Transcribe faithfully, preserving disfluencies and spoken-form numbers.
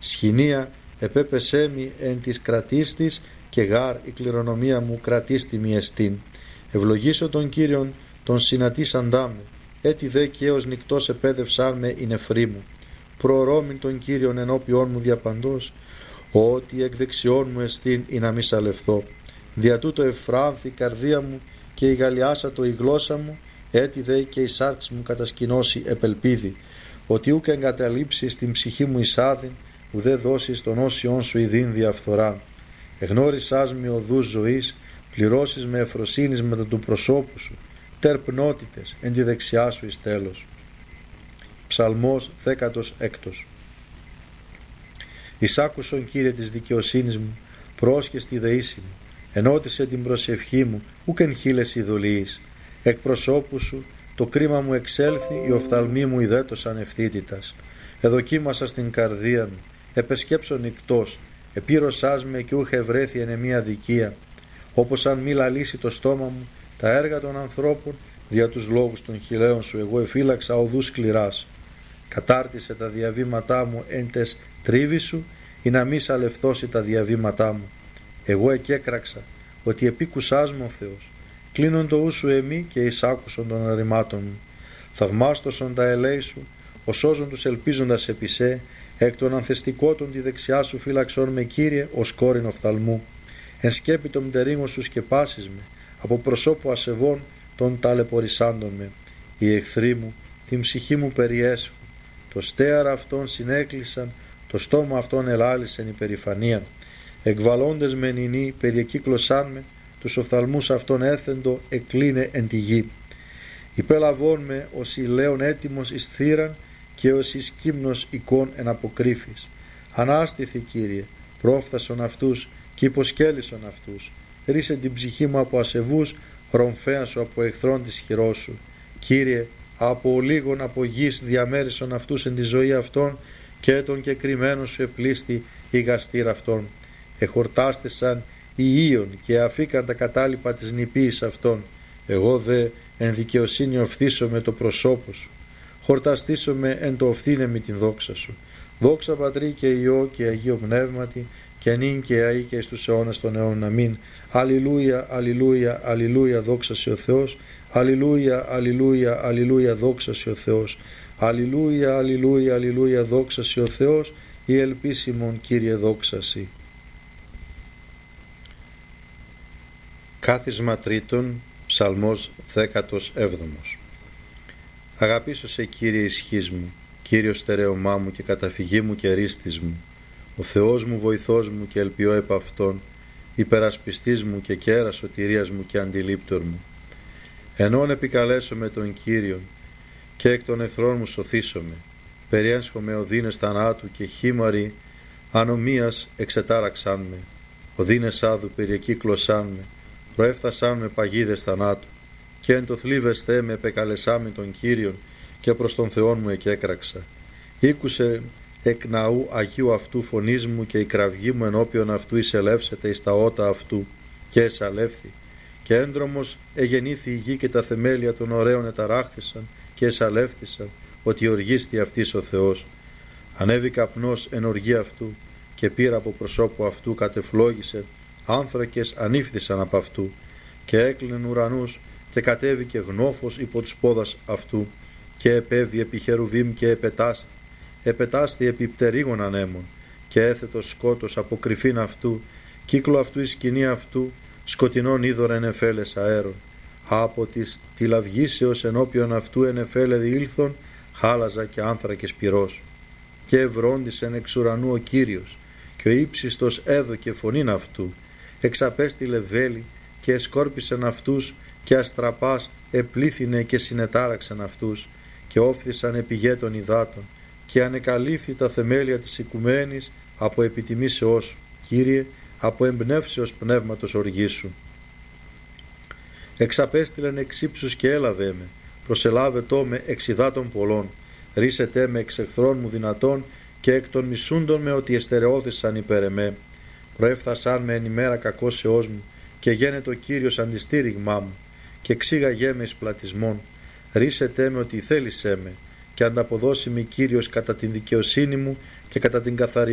Σχοινία επέπεσέ μη εν της κρατίστης και γάρ η κληρονομία μου κρατίστη μη εστίν. Ευλογήσω τον Κύριον τον συνατήσαντά με, έτι δε και έως νυκτός επέδευσάν με η νεφρή μου. Προωρώμην τον Κύριον ενώπιόν μου διαπαντός, ότι εκ δεξιών μου εστίν ή να μη σαλευθώ. Δια τούτο ευφράνθη η καρδία μου και η γαλιάσατο η γλώσσα μου, έτι δε και η σάρξ μου κατασκηνώσει επελπίδη, ότι ούκ εγκαταλείψεις την ψυχή μου εισάδην, ουδέ δώσεις τον όσιον σου ειδήν διαφθοράν. Εγνώρισάς με οδούς ζωής, πληρώσεις με ευφροσύνης μετά του προσώπου σου, τερπνότητες εν τη δεξιά σου εις τέλος. Ψαλμός δέκατος έκτος. Εισάκουσον, Κύριε, της δικαιοσύνης μου, πρόσχες τη δεήση μου, ενώτισε την προσευχή μου, ούκ εν χείλες ειδωλίης. Εκ προσώπου σου το κρίμα μου εξέλθει, οι οφθαλμοί μου ιδέτωσαν ευθύτητας. Εδοκίμασα στην καρδία μου, επεσκέψω νυκτός, επήρωσάς με και ούχ ευρέθη εν εμία δικία. Όπως αν μη λαλήσει το στόμα μου τα έργα των ανθρώπων, δια τους λόγους των χιλέων σου εγώ εφύλαξα οδούς σκληράς. Κατάρτισε τα διαβήματά μου εν τες τρίβη σου, ή να μη σαλευθώσει τα διαβήματά μου. Εγώ εκέκραξα ότι επίκουσάς μου ο Θεός. Κλείνον το ου σου εμεί και εισάκουσον των αρρημάτων μου. Θαυμάστοσον τα ελέη σου, οσόζον τους ελπίζοντας επί σε, εκ των ανθεστικότων τη δεξιά σου φύλαξον με, Κύριε, ως κόρην οφθαλμού. Εν σκέπη των μτερίγων σου σκεπάσεις με, από προσώπου ασεβών των ταλαιπωρησάντων με. Οι εχθροί μου την ψυχή μου περιέσχουν, το στέαρα αυτών συνέκλεισαν, το στόμα αυτών ελάλησεν υπερηφανίαν. Εκβαλώντες με νηνή περιεκύκλωσάν με, τους οφθαλμούς αυτών έθεντο εκλίνε εν τη γη. Υπέλαβόν με ως ηλέον έτοιμος εις θύραν και ως εις κύμνος εικόν εν αποκρύφης. Ανάστηθη, Κύριε, πρόφθασον αυτούς και υποσκέλισον αυτούς. Ρίσε την ψυχή μου από ασεβούς, ρομφέαν σου από εχθρών της χειρός σου. Κύριε, από ολίγων από γης διαμέρισον αυτούς εν τη ζωή αυτών, και τον κεκριμένον σου επλήστη η γαστήρα αυτών. Εχορτάστησαν οι ίων και αφήκαν τα κατάλοιπα της νηπίης αυτών. Εγώ δε εν δικαιοσύνη οφθήσω με το προσώπο σου. Χορταστήσω με εν το οφθήνε με την δόξα σου. Δόξα Πατρί και Υιό και Αγίο Πνεύματι, και νυν και αεί και εις τους αιώνας των αιώνων. Αμήν. Αλληλούια, αλληλούια, αλληλούια, δόξα σε ο Θεός. Αλληλούια, αλληλούια, αλληλούια, δόξα σε ο Θεός. Αλληλούια, αλληλούια, αλληλούια, δόξα σε ο Θεός. Η ελπίσιμον, Κύριε, δόξα σοι. Κάθισμα τρίτον, ψαλμός δέκατος έβδομος. Αγαπήσω σε, Κύριε, ισχύς μου, Κύριος στερέωμά μου και καταφυγή μου και ρίστης μου, ο Θεός μου, βοηθός μου και ελπιώ επ' αυτόν, υπερασπιστής μου και κέρα σωτηρίας μου και αντιλήπτορ μου. Ενών επικαλέσω με τον Κύριον και εκ των εχθρών μου σωθήσομαι. Περιέσχομαι οδύνες θανάτου και χήμαροι ανομίας εξετάραξάν με. Οδύνες άδου περιεκύκλωσάν με, προέφθασάν με παγίδες θανάτου. Και εν το θλίβεσθέ με επεκαλεσάμι τον Κύριον και προς τον Θεόν μου εκέκραξα. Ήκουσε εκ ναού Αγίου αυτού φωνής μου και η κραυγή μου ενώπιον αυτού εισελεύσεται εις τα ότα αυτού και εσαλεύθη. Και έντρομος εγεννήθη η γη και τα θεμέλια των ωραίων εταράχθησαν και εσαλεύθησαν, ότι οργίστη αυτής ο Θεός. Ανέβη καπνός εν οργή αυτού και πήρα από προσώπου αυτού κατεφλόγησε, άνθρακες ανήφθησαν από αυτού και έκλεινεν ουρανούς και κατέβηκε γνώφος υπό τους πόδας αυτού και επέβη επί χερουβίμ και επετάστη, επετάστη επί πτερίγων ανέμων και έθετο σκότος από κρυφήν αυτού, κύκλο αυτού η σκηνή αυτού, σκοτεινών είδωρ εφέλες αέρων. Από της τυλαυγήσεως ενώπιον αυτού ενεφέλε διήλθον, χάλαζα και άνθρακες πυρός. Και ευρώντισεν εξ ουρανού ο Κύριος, και ο ύψιστος έδωκε φωνήν αυτού, εξαπέστειλε βέλη και εσκόρπισεν αυτούς, και αστραπάς επλήθυνε και συνετάραξεν αυτούς, και όφθησαν επί των υδάτων, και ανεκαλύφθη τα θεμέλια της οικουμένης από επιτιμήσεώς σου, Κύριε, από εμπνεύσεως πνεύματος οργής σου. Εξαπέστειλεν εξ ύψους και έλαβε με, προσελάβετό με εξ υδάτων πολλών, ρίσετε με εξ εχθρών μου δυνατών και εκ των μισούντων με ότι εστερεώθησαν υπέρ εμέ. Προέφθασαν με εν ημέρα κακώσεώς μου και γένετο ο Κύριος αντιστήριγμά μου και ξήγαγέ με εις πλατισμόν. Ρίσετε με ότι θέλησέ με και ανταποδώσει με Κύριος κατά την δικαιοσύνη μου και κατά την καθαρή